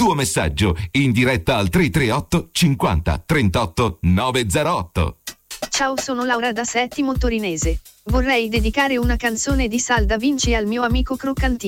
tuo messaggio in diretta al 338 50 38 908. Ciao, sono Laura da Settimo Torinese. Vorrei dedicare una canzone di Salda Vinci al mio amico Croccantino.